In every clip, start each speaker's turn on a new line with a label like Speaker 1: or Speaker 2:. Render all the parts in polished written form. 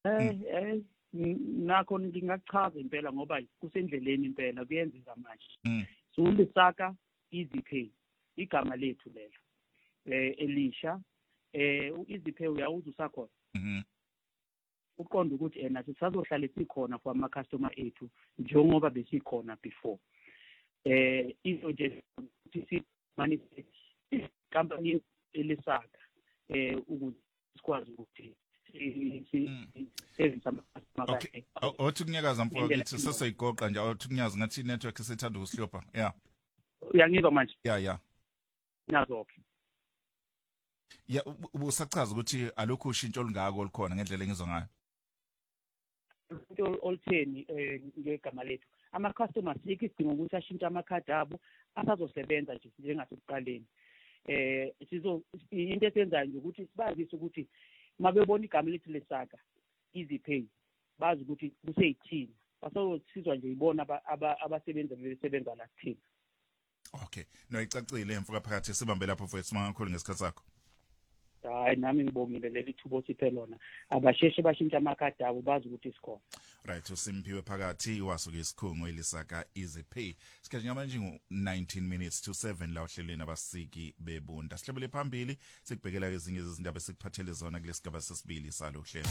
Speaker 1: nakho ngingachaza impela ngoba kusendleleni impela kuyenzeka manje. Sulisaka EasyPay igama lethu lelo. Elisha EasyPay uyawuza usakhona. Uqonda ukuthi nathi sazohlala sikhona for ama customer ethu njengoba besikhona before. Into nje ukuthi manifest company elisaka ukuthi sikwazi ukuthi
Speaker 2: okay. Othi kunyakaza mfowethu seseyigoqa nje othi kunyaza ngathi network sethanda ukusihlupha. Yeah.
Speaker 1: Uyangizwa manje?
Speaker 2: Yeah.
Speaker 1: Nazo okay.
Speaker 2: Yeah, ubusachaza ukuthi alokho ushintsho olungako olukhona ngendlela engizwa ngayo.
Speaker 1: Into oltheni ngegama lethu. Ama customers isidinga ukuthi ashintshe amakhadi abo asazosebenza nje njengasekuqaleni. Into esenzayo nje ukuthi sibazise ukuthi mabebona igama lethu lesaka EasyPay bazi ukuthi kuseyithini basozisizwa nje ibona abasebenza besebenza la kuthina.
Speaker 2: Okay, no icacile mfuka phakathi sibambe lapho mfowethu mangakhulu ngesikhathi sakho.
Speaker 1: Hayi nami ngibongile leli thubo siphe lona abasheshe bashintsha amakhadi abo bazi ukuthi sikhona.
Speaker 2: Right, uSimphiwe phakathi wasuke isikhungo elisaka EasyPay. Sikhathi ngamanje ngo-19 minutes to 7 la ohlelweni abasiki bebunda. Sihlebele phambili sikubhekela ezinye izindaba esikuphathele zona kulesigaba sesibili salo hlelo.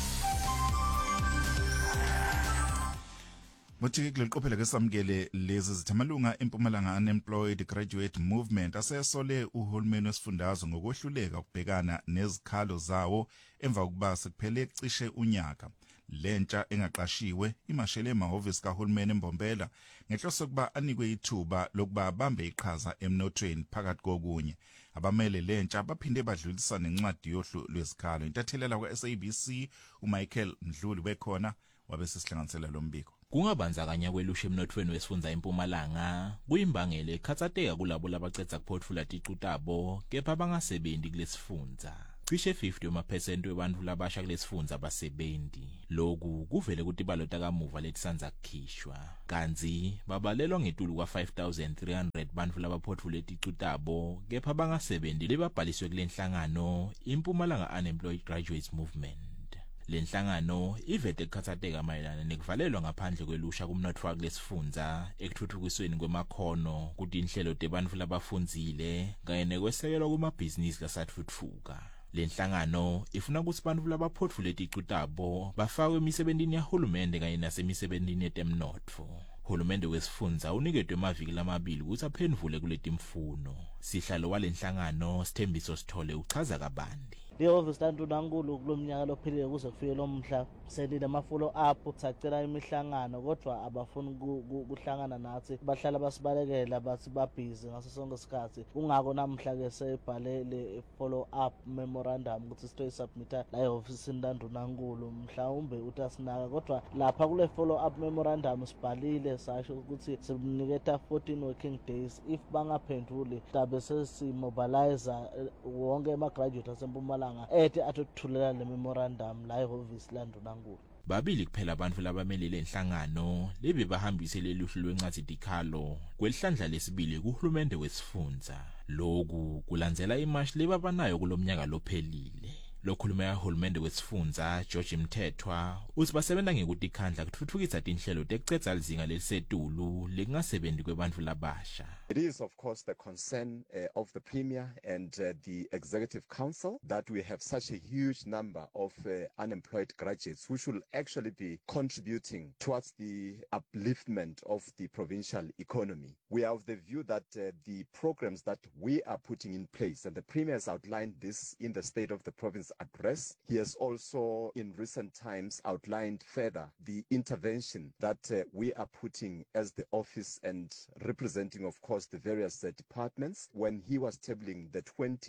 Speaker 2: Muthi kuliqophela ke samukele lezi zithamalunga eMpumalanga Unemployed Graduate Movement asesole uhulumeni wesifundazwe ngokwehluleka ukubhekana nezikhalo zawo emva kokuba sekuphele cishe unyaka. Lentsha engaqashiwe imashele emahhovisi kahulumeni eMbombela ngenhloso yokuba anikwe ithuba lokuba bambe iqhaza emnothweni phakathi kokunye. Abamele lentsha baphinde badlulisa nencwadi yohlu lwezikhalo. Intathelela kwa-SABC uMichael Mdluli bekhona wabe sesihlanganisela lo mbiko.
Speaker 3: Kungabanzakanya kwelusha emnothweni wesifundza eMpumalanga kuyimbangela ekhathateka kulabo labacetha kuphothula tiqutabo kepha bangasebenzi kulesifundza. Cishe 50% webantfu labasha kulesifundza basebenzi. Lokhu kuvele kutibalo takamuva letisanza kukhishwa. Kanzi babalelwa ngetulu kwa-5,300 bantfu labaphothule tiqutabo kepha bangasebenzi lebabhaliswe kulenhlangano iMpumalanga Unemployed Graduates Movement. Lenhlangano ivete kukhathateka mayelana nekuvalelwa ngaphandle kwelusha kumnotfo kulesifundza ekuthuthukisweni kwemakhono kuti inhlelo tebantfu labafundzile kanye nekwesekelwa kumabhizinisi lasatfutfuka. Lenhlangano ifuna ukuthi bantfu labaphotfule tiqutabo bafakwe emisebentini yahulumende kanye nasemisebentini yetemnotfo. Hulumende wesifundza uniketwe amaviki lamabili ukuthi aphendvule kuletimfuno. Sihlalo walenhlangano Sithembiso Sithole uchaza kabanti.
Speaker 4: Lihhovisi laNdunankulu kulomnyaka lophilile kuze kufike lo mhla selile ama follow up sacela imihlangano kodwa abafuni kuhlangana nathi bahlala basibalekela bathi babhizi ngaso sonke isikhathi kungako namhla ke sebhale le follow up memorandum ukuthi sithoyi submita la ehhovisini laNdunankulu mhlawumbe utasinaka kodwa lapha kule follow up memorandum sibhalile sasho ukuthi siniketa 14 working days if bangaphenduli tabe sesimobilize wonke ama graduate aseMpumalanga ethi atothulela le memorandum la ehhovisi laNdunankulu.
Speaker 3: Babili kuphela abantu labamelele enhlangano lebe bahambise leluhlu lwencwadi dikhalo kwelihlandla lesibili kuhulumende wesifundza. Lokhu kulandzela imashi lebabanayo kulomnyaka lophelile. Lokhuluma yahulumende wesifundza George Mthethwa uthi basebenta ngekutikhandla kutfutfukisa tinhlelo tekucedza lizinga lelisetulu lekungasebenzi kwebantfu labasha.
Speaker 5: It is of course the concern of the Premier and the Executive Council that we have such a huge number of unemployed graduates who should actually be contributing towards the upliftment of the provincial economy. We are of the view that the programs that we are putting in place, and the Premier has outlined this in the State of the Province address. He has also in recent times outlined further the intervention that we are putting as the office and representing of course the various departments when he was tabling the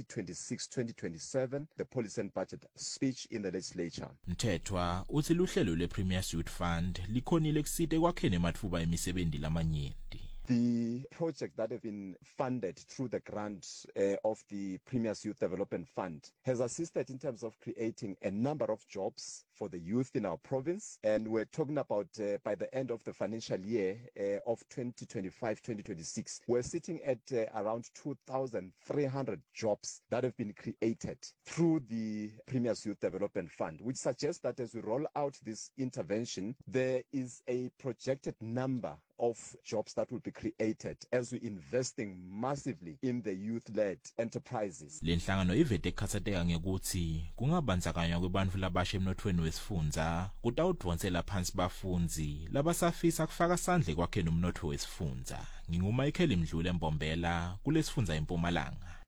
Speaker 5: 2026-2027 the policy and budget speech in the legislature.
Speaker 3: Mthethwa uthi luhlelo le-Premier's Youth Fund likhonile kusite kwakheni ematfuba emisebenzi lamanyenti.
Speaker 5: The project that have been funded through the grant of the Premier's Youth Development Fund has assisted in terms of creating a number of jobs for the youth in our province. And we're talking about by the end of the financial year of 2025-2026, we're sitting at around 2,300 jobs that have been created through the Premier's Youth Development Fund, which suggests that as we roll out this intervention, there is a projected number of jobs that will be created as we're investing massively in the youth-led enterprises.
Speaker 3: Lenhlangano ivete ekhathateka ngekuthi kungabandzakanywa kwebantfu labasha emnothweni wesifundza kutawudvonsela phansi bafundzi labasafisa kufaka sandle kwakheni umnotho wesifundza. NginguMichael Mdluli Mbombela kulesifundza eMpumalanga.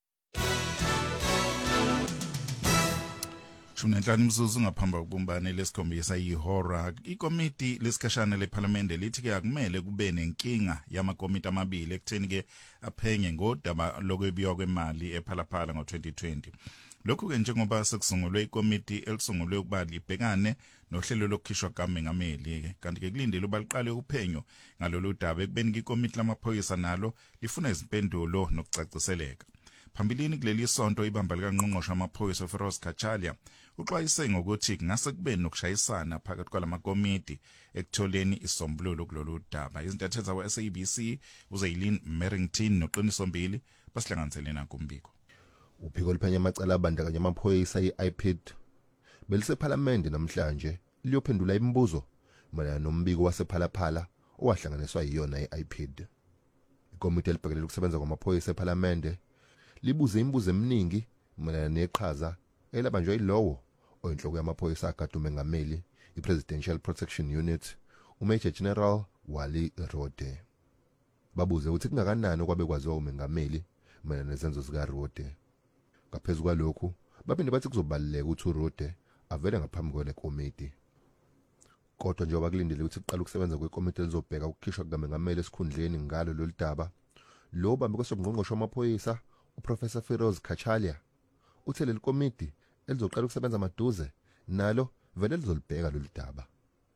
Speaker 2: Shunenhlanu mzuzu ngaphambi kokubumbana lesikhombisa ihora. Ikomiti lesikhashana leParliament lithi ke akumele kube nenkinga yamakomiti amabili ekutheni ke aphenye ngodaba lokwebiwa kwemali ePhalaphala ngo2020. Lokhu ke njengoba sekusungulwe ikomiti elisungulwe ukuba libhekane nohlelo lokukhishwa kamengameli, kanti ke kulindele ubaliqale uphenyo ngalolu daba ekubeni ikomiti lamaphoyisa nalo lifuna izimpendulo nokucaciseleka. Phambilini kuleli sonto ibamba likaNgqongqoshe wamaphoyisa uFeroz Khachalia uxwayise ngokuthi kungase kube nokushayisana phakathi kwalamakomiti ekutholeni isombululo kulolu daba. Izintathe we-SABC uZaylin Merrington noQiniso Mbili basihlanganiselena kumbiko.
Speaker 6: Uphiko liphenya amacala abandakanya amaphoyisa i-IPID belisePhalamende namhlanje liyophendula imibuzo mayelana nombiko wasePhalaphala owahlanganiswa yiyona i-IPID. Ikomiti elibhekelela ukusebenza kwamaphoyisa ePhalamende libuze imibuzo eminingi mayelana neqhaza elabanjwa yilowo oyinhloko yamaphoyisa agada umengameli i-Presidential Protection Unit uMajor General Wally Rode. Babuze ukuthi kungakanani okwabe kwaziwa umengameli mayelana nezenzo zikaRode. Ngaphezu kwalokhu baphinde bathi kuzobaluleka ukuthi uRode avele ngaphambi kwale komiti. Kodwa njengoba kulindele ukuthi kuqala ukusebenza kwekomiti elizobheka ukukhishwa kumengameli esikhundleni ngalo lolu daba, lo bambe kwesongqongqoshe wamaphoyisa uProfessor Feroz Khachalia uthe leli komiti elizoqala ukusebenza maduze nalo vele lizolibheka lolu daba.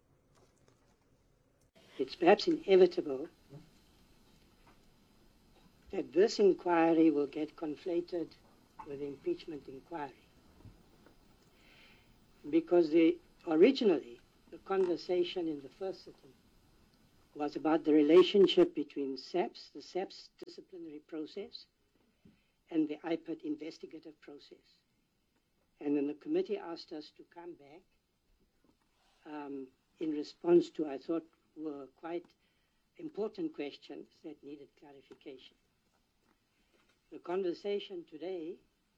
Speaker 7: It's perhaps inevitable that this inquiry will get conflated with the impeachment inquiry, because originally the conversation in the first sitting was about the relationship between SAPS, the SAPS disciplinary process, and the IPID investigative process. And then the committee asked us to come back in response to, I thought, were quite important questions that needed clarification. The conversation today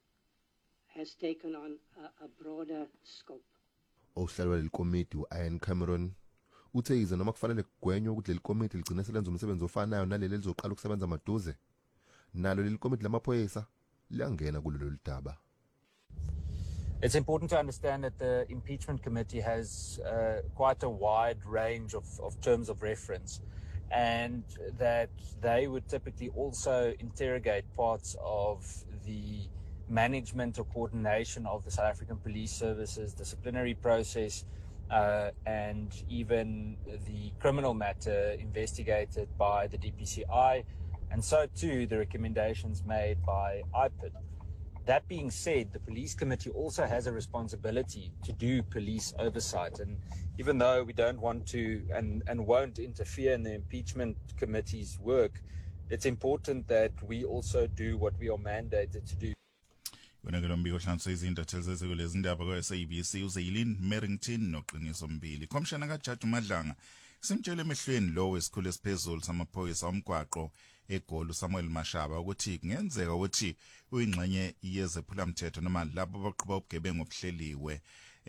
Speaker 7: has taken on a broader scope.
Speaker 6: Ohlelwa lelikomiti uIan Cameron uthe ize noma kufanele kugwenywe ukuthi lelikomiti ligcine selenza umsebenzi ofanayo naleli lizoqala ukusebenza maduze nalo lelikomiti lamaphoyisa liyangena kulolu daba.
Speaker 8: It's important to understand that the impeachment committee has quite a wide range of terms of reference, and that they would typically also interrogate parts of the management or coordination of the South African Police Services disciplinary process, and even the criminal matter investigated by the DPCI, and so too the recommendations made by IPID. That being said, the police committee also has a responsibility to do police oversight, and even though we don't want to and won't interfere in the impeachment committee's work, it's important that we also do what we are mandated to do.
Speaker 2: Wena mbiko hlanso izintathe zekulezi ndaba kwa-SABC uZaylin Merrington noQiniso Mbili. Komishana kaJaji Madlanga simtshele emehlweni lo wesikhulu esiphezulu samaphoyisa omgwaqo eGoli Samuel Mashaba ukuthi kungenzeka ukuthi uyingxenye yezephulamthetho noma labo abaqhuba ubugebengu obuhleliwe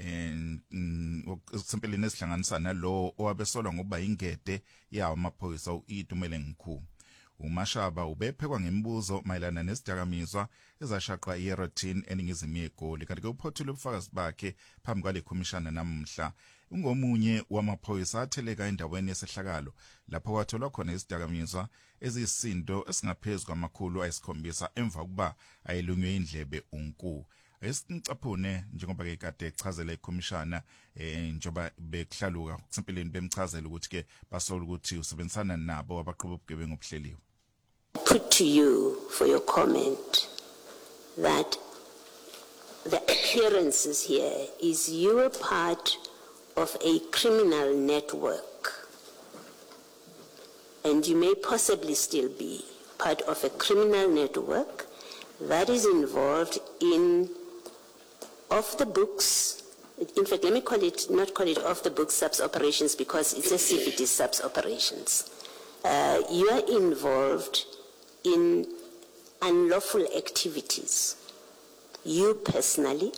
Speaker 2: okusempeleni esihlanganisa nalo owabesolwa ngoba ingede yawo amaphoyisa uItumele Ngikhu. uMashaba ubephekwa ngemibuzo mayelana nesidakamizwa ezashaqwa iRoutine eningizimu yeGoli, kanti ke uphothule ubufakazi bakhe phambi kwale khomishana namhla. Ungomunye wamaphoyisa atheleka endaweni yesehlakalo lapho kwatholwa khona isidakamizwa eziyisindo esingaphezulu kwamakhulu ayisikhombisa emva kokuba ayelunywe indlebe uNkulu. Esicaphune njengoba ke kade echazela ikhomishana njoba bekuhlaluka kusempeleni bemchazela ukuthi ke basola ukuthi usebenzisana nabo abaqhuba ubugebengu obuhleliwe.
Speaker 9: Put to you for your comment that the appearances here is you are part of a criminal network, and you may possibly still be part of a criminal network that is involved in off-the-books, in fact, let me not call it off-the-books subs operations, because it's as if it is subs operations. You are involved in unlawful activities. You personally,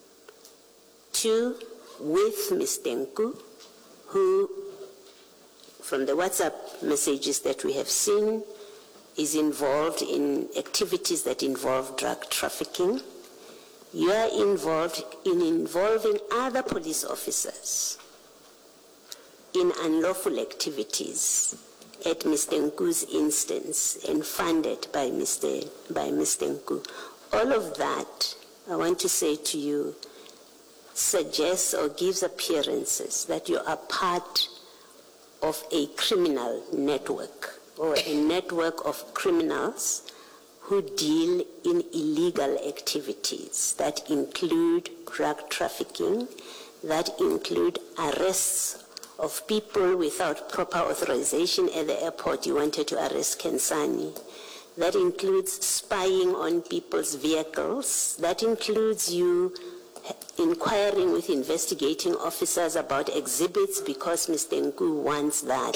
Speaker 9: with Ms. Tenku, who, from the WhatsApp messages that we have seen, is involved in activities that involve drug trafficking. You are involved in involving other police officers in unlawful activities at Ms. Tenku's instance and funded by Ms. Tenku. All of that, I want to say to you, suggests or gives appearances that you are part of a criminal network, or a network of criminals who deal in illegal activities that include drug trafficking, that include arrests of people without proper authorization at the airport. You wanted to arrest Kensani. That includes spying on people's vehicles. That includes you inquiring with investigating officers about exhibits because Ms. Tenku wants that.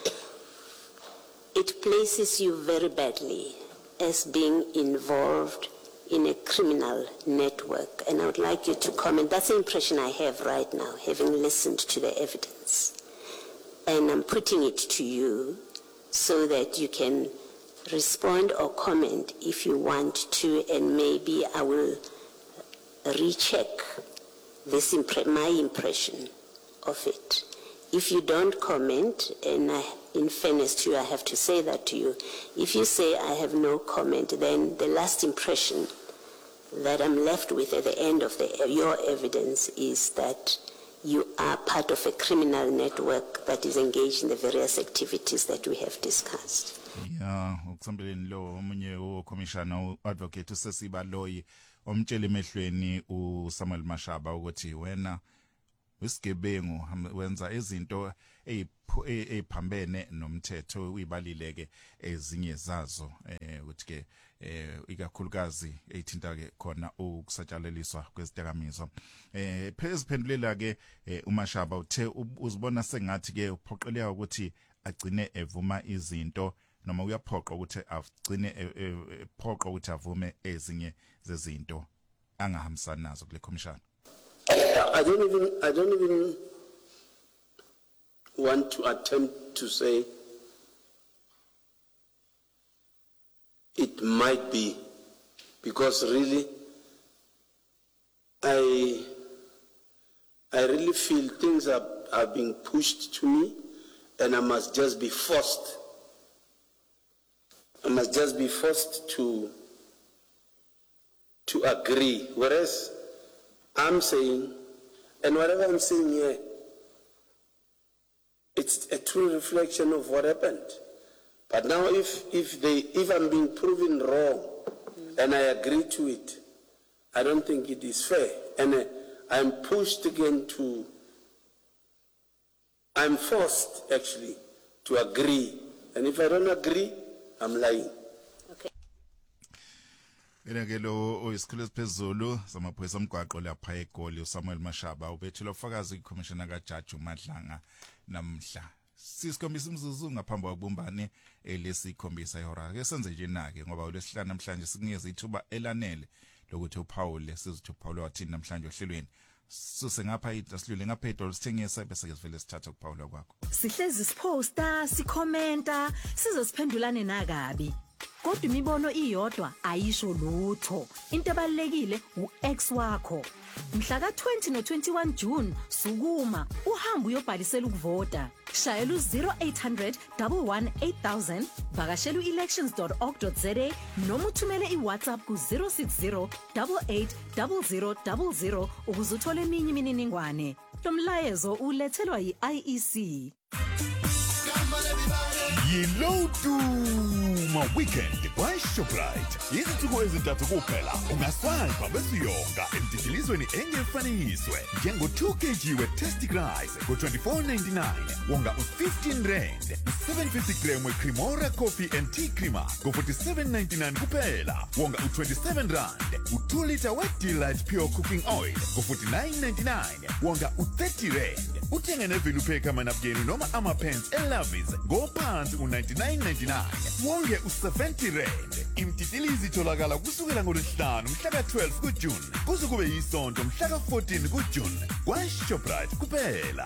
Speaker 9: It places you very badly as being involved in a criminal network. And I would like you to comment. That's the impression I have right now, having listened to the evidence. And I'm putting it to you so that you can respond or comment if you want to, and maybe I will recheck this my impression of it. If you don't comment, and in fairness to you, I have to say that to you, if you say I have no comment, then the last impression that I'm left with at the end of your evidence is that you are part of a criminal network that is engaged in the various activities that we have discussed.
Speaker 2: Yeah, ukusambeleni lo omunye uCommissioner Advocate uSesiba Loyi omtshela emehlweni uSamuel Mashaba ukuthi wena wesigebengu wenza izinto eziphambene nomthetho, uyibalileke ezinye zazo ukuthi ke ikakhulukazi ethinta ke khona ukusatshalaliswa kwezidakamizwa. Pheziphendulela ke uMashaba uthe uzibona sengathi ke uphoqeleka ukuthi agcine evuma izinto noma uyaphoqa ukuthi agcine ephoqa ukuthi avume ezinye zezinto angahambisani nazo kule commission.
Speaker 10: I don't even want to attempt to say it might be, because really I really feel things are being pushed to me, and I must just be forced. I must just be forced to agree. Whereas I'm saying, and whatever I'm saying here, it's a true reflection of what happened. But now if I'm being proven wrong and I agree to it, I don't think it is fair. And I'm pushed again I'm forced actually to agree. And if I don't agree, I'm lying.
Speaker 2: Elakelo oyisikole siphezulu samaphoyisa omgwaqo lapha eGoli uSamuel Mashaba ubethula ufakazi iCommissioner kaJaji uMadlanga namhla. Sisikhombisa umzuzu ngaphambi kokubumbane lesikhombisa ihora. Ke senze nje nake ngoba uLesihlanu namhlanje sikunikeza ithuba elanele lokuthi uPaul sizothi uPaul wathini namhlanje ohlelweni. Suse ngapha idasilule ngapha idol sithengisa bese ke sivele sithatha kuPaul kwakho.
Speaker 11: Sihlezi siposta, sikhomenta, sizosiphendulane nakabi. Kodwa imibono iyodwa ayisho lutho. Into ebalekile uX wakho. Mhla ka-20 no-21 June sukuma uhamba uyobhalisela ukuvota. Shayela u-0800 118 vakashela u-elections.org.za noma uthumele iWhatsApp ku-060 88 0000 ukuze uthole eminye imininingwane. Lo mlayezo ulethelwa yi-IEC.
Speaker 12: Yilotu ma weekend Kwa-Shoprite izinsuku ezintathu kuphela ungaswipa bese uyonga emdidilizweni engefaniswe njengo-2 kg we-Tastic Rice ngo-24.99 wonga u-15 rand, 750 gram we-Cremora Coffee and Tea Creamer ngo-47.99 kuphela wonga u-27 rand, u-2 liter we-Delight Pure Cooking Oil ngo-49.99 wonga u-30 rand. Uthenge ne-Value Pack amanapukeni noma ama-pants e-Lovis ngophansi u-99.99 wonge u-70 rand. Imtitilizi itholakala kusukela ngoLwesihlanu mhla ka-12 kuJuni kuze kube yisonto mhla ka-14 kuJuni kwa-Shoprite kuphela.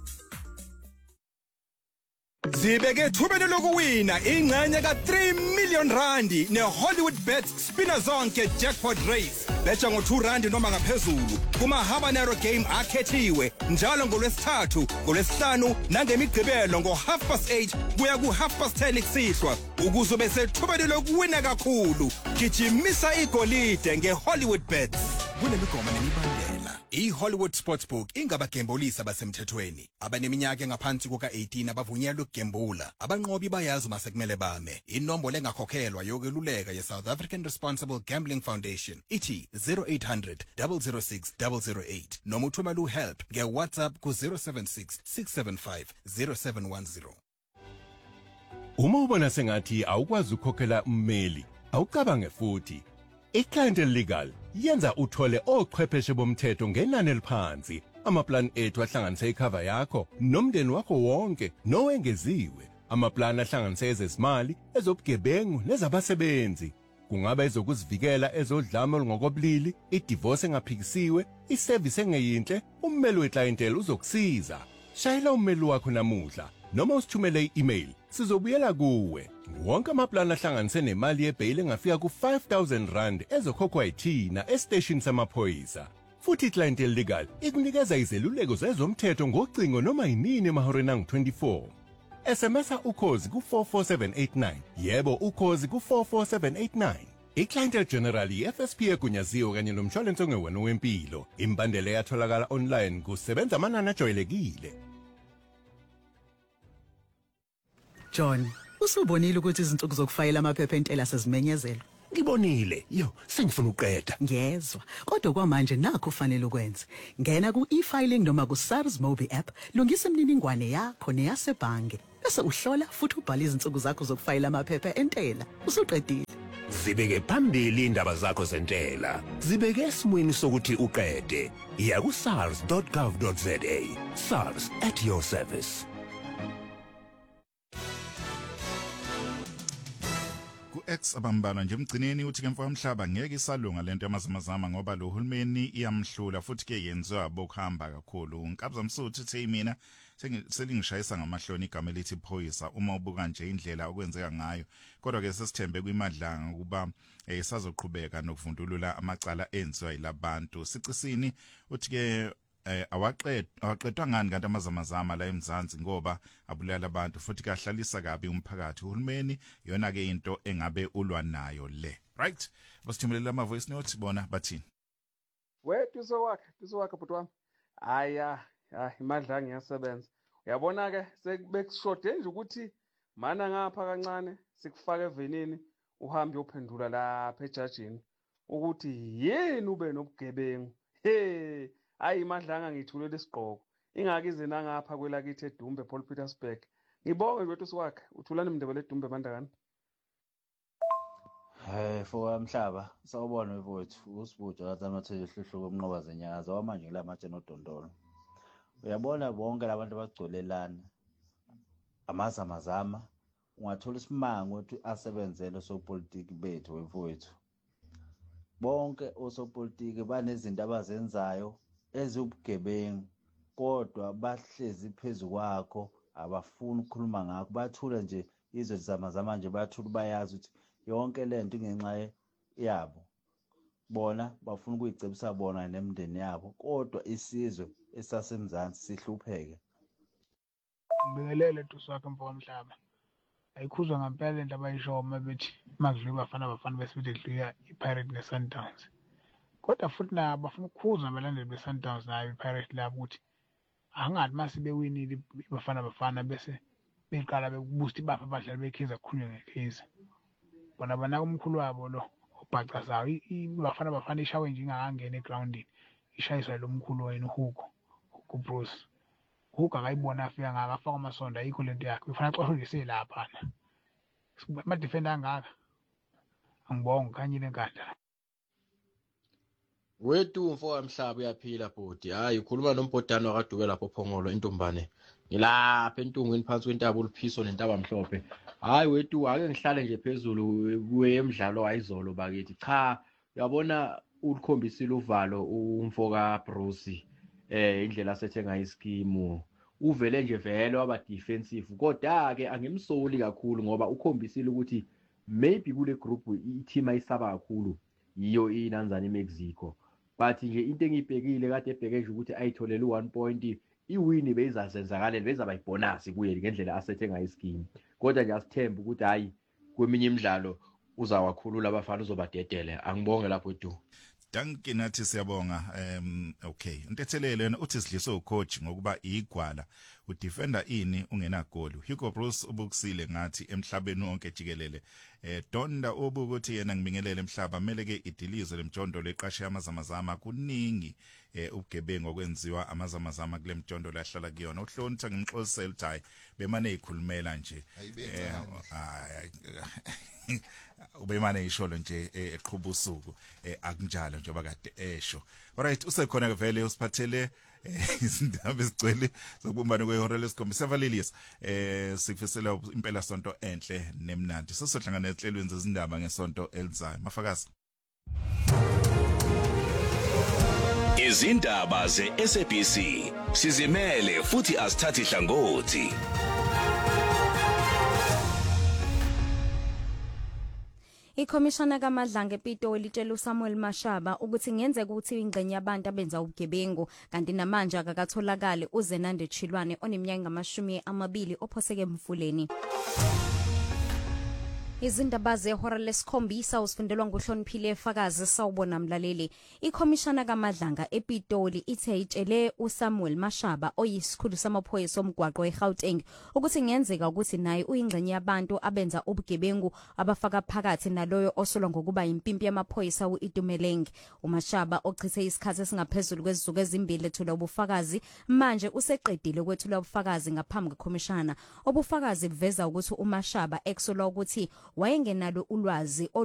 Speaker 13: Zibeke thubeni lokuwina ingxenye ka3 million randi neHollywood Bets spinner zonke jackpot race. Betha ngo2 randi noma ngaphezulu kuma Habanero game akhethiwe njalo ngoLwesithathu, ngoLwesihlanu nangemigqibelo ngo8:30 kuya ku10:30 kusihlwa ukuze bese thubeni lokuwina kakhulu. Gijimisa igolide ngeHollywood Bets. Kunemigomo nemibandela. iHollywood Sportsbook ingabagembolisi abasemthethweni. Abaneminyaka engaphansi kuka-18 abavunyelwe ukugembula. Abanqobi bayazi uma sekumele bame. Inombolo engakhokhelwa yokweluleka ye-South African Responsible Gambling Foundation ithi 0800 006 008 noma uthumela uhelp nge-WhatsApp ku-076 675 0710.
Speaker 14: Uma ubona sengathi awukwazi ukukhokhela ummeli, awucabange futhi. iClientele Legal yenza uthole ochwepheshe bomthetho ngenani eliphansi. Amaplan ethu ahlanganise icover yakho nomndeni wakho wonke nowengeziwe. Amaplan ahlanganise ezezimali, ezobugebengu nezabasebenzi. Kungaba ezokuzivikela ezodlame olungokobulili, idivorce engaphikisiwe, iservice engeyinhle, ummeli weClientele uzokusiza. Shayela ummeli wakho namuhla noma usithumele i-email. Sizobuyela kuwe. Wonke amaplan ahlanganise nemali yebail engafika ku5,000 rand ezokhokhwa yithina estation samaphoyisa. Futhi iClientele Legal ikunikeza izeluleko zezomthetho ngocingo noma yinini emahoreni angu-24. SMS ukhozi ku44789. Yebo ukhozi ku44789. iClientele General FSP egunyaziwe kanye nomshwalense ongewena wempilo. Imbandela yatholakala online kusebenza amanani ajwayelekile.
Speaker 15: John, usubonile ukuthi izinsuku zokufayela amaphepha entela sezimenyezelwe?
Speaker 16: Ngibonile. Sengifuna uqeda.
Speaker 15: Ngiyezwa. Kodwa kwamanje nakho ufanele ukwenza. Ngena ku-e-filing noma ku-SARS Mobi app, lungisa imininingwane yakho neyasebhange. Bese uhlola futhi ubhala izinsuku zakho zokufayela amaphepha entela. Usuqedile.
Speaker 16: Zibeke phambili indaba zakho zentela. Zibeke esimweni sokuthi uqede. Iya ku-sars.gov.za. SARS at your service.
Speaker 2: Ku-X abambalwa nje emgcineni uthi ke mfowamhlaba ngeke isalunga lento yamazamazama ngoba lo hulumeni iyamhlula futhi ke yenziwa bokuhamba kakhulu. Nkabza Msuthu uthi mina selingishayisa ngamahloni igama elithi phoyisa uma ubuka nje indlela okwenzeka ngayo. Kodwa ke sesithembe kwimadlanga kuba sazoqhubeka nokuvundulula amacala enziwa yilabantu. Sicisini uthi ke awaqedwa ngani kanti amazamazama la eMzansi ngoba abulala abantu futhi kahlalisa kabi umphakathi. Uhulumeni yona ke into engabe ulwa nayo le. Right? Basithumelela ama voice notes bona bathini.
Speaker 17: Tuzo wakhe bhuti wami. Haya, imadla ngiyasebenza. Uyabona ke sekubekushode nje ukuthi mana ngapha kancane sikufaka evenini uhambe uyophendula lapha ejajini ukuthi yini ube nobugebengu. Hayi imadlanga ngithulela isigqoko. Ingakize nangapha kwelakithi eDumbe Paul Petersburg. Ngibonge nje Tuzo wakhe uthulana imndebele eDumbe bandakani.
Speaker 18: Foka Mhlaba, sawubona mfowethu, usibuja kaZamathele hluhluko omnqoba zenyakaza wamanje ngila matshe noDondolo. Uyabona bonke labantu abagcolelana amazamazama, ungathola isimango ukuthi asebenzele sopolitiki bethu mfowethu. Bonke osopolitiki banezinto abazenzayo ezibugebengu kodwa bahlezi phezulu kwakho abafuni ukukhuluma ngakho, bathula nje izwe zamazama nje bathula bayazi ukuthi yonke lento ingenxa yabo. Bona bafuna ukuyicebisa bona nemndeni yabo kodwa isizwe esasemzansi sihlupheke.
Speaker 19: Ngibingelele Tuzo wakhe mfowamhlaba. Ayikhuzwa ngempela into abayisho uma bethi makudlula bafana bese bedlula iPirate neSundowns. Kodwa futhi nabo bafuna ukukhuza abalandeli beSundowns nayo iPirate labo ukuthi angathi mase bewinile bafana bese beqala bekuboost ibapha abadlali beKaizer kukhulunywe ngeKaizer. bona banaka umkhulu wabo lo obhacazayo bafana ishawe nje ingakangena egroundini ishayiswa lo mkhulu wena uHugo Bruce Hugo akayibona afika ngakafaka amasondo ayikho lento yakhe kufanele axoxiswe lapha ama defender angaka angibonga kanye lenkandla
Speaker 20: wethu mfo wamhlaba uyaphila bodi hayi ukhuluma nombhodano akaduke lapho Phongolo intombane ngilapha entungweni phansi kwentaba oluphiso nentaba mhlophe hayi wethu ake ngihlale nje phezulu kuye emidlalo ayizolo bakithi cha uyabona ukukhombisile uvalo umfo ka Bruce indlela asethenga iskimu uvele nje vele waba defensive kodwa ke angimsoli kakhulu ngoba ukhombisile ukuthi maybe kule group i-team ayisaba kakhulu yiyo inanzana iMexico but nje into engibhekile kade ebheke nje ukuthi ayitholele u1 point iwini beyizazenzakalele bezaba ibonus kuye ngendlela asethenga iskimu kodwa nje asithembe ukuthi hayi kweminye imidlalo uzawakhulula abafana uzobadedele angibonge lapho tu
Speaker 2: Danke nathi siyabonga okay intethelelo yena uthi sidliswe ucoach ngokuba igwala udefender ini ungena goal Hugo Bruce ubukusile ngathi emhlabeni wonke jikelele Donda obukuthi yena ngibingelele emhlaba mele ke idilizo lemjondo leqashe amazamazama kuningi ubugebengu okwenziwa amazamazama kule mjondo lahlala kuyona uhlonitha ngimxolise elithayi bemane ikhulumela nje ubemane isholo nje eqhuba usuku akunjalo njengoba kade esho alright usekhona ke vele usiphathele izindaba ezigcwele zokubumbana kwehora lesikhombisa Valelius sikufisela impela sonto enhle nemnandi sisohlangana ehlelweni zezindaba ngesonto elizayo mafakazi
Speaker 21: izindaba ze-SABC sizimele futhi asithathi hlangothi
Speaker 22: Ikhomishana kaMadlanga ePitoli litshela uSamuel Mashaba ukuthi ngenzeka ukuthi ingcenye yabantu abenza ubugebengu kanti namanje akakatholakali uZenande Chilwane oneminyaka ngamashumi 20 ophoseke emfuleni. Izindaba zehora lesikhombisa usifundelwa nguhloniphile efakazi sawubona mlaleli. Ikhomishana kaMadlanga ePitoli ithe itshele uSamuel Mashaba oyisikhulu samaphoyisa omgwaqo eGauteng ukuthi ngenzeka ukuthi naye uyingcenye yabantu abenza ubugebengu abafaka phakathi naloyo osolwa ngokuba impimpi yamaphoyisa uItumeleng. uMashaba ochithe isikhathi esingaphezulu kwezizuku ezimbili ethula ubufakazi manje useqedile ukwethula ubufakazi ngaphambi kwekhomishana. Obufakazi buveza ukuthi uMashaba exolwa ukuthi wayengenalo ulwazi